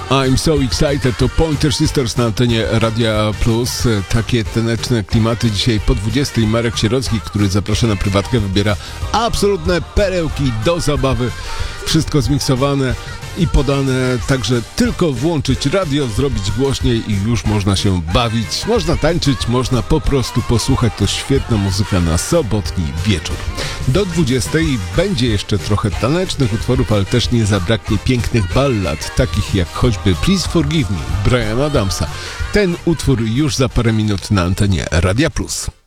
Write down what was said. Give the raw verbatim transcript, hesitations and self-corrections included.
I'm so excited to Pointer Sisters na antenie Radia Plus. Takie taneczne klimaty dzisiaj po dwudziestej. Marek Sierocki, który zaprasza na prywatkę, wybiera absolutne perełki do zabawy. Wszystko zmiksowane i podane, także tylko włączyć radio, zrobić głośniej i już można się bawić. Można tańczyć, można po prostu posłuchać. To świetna muzyka na sobotni wieczór. Do dwudziestej będzie jeszcze trochę tanecznych utworów, ale też nie zabraknie pięknych ballad, takich jak choćby Please Forgive Me Briana Adamsa. Ten utwór już za parę minut na antenie Radia Plus.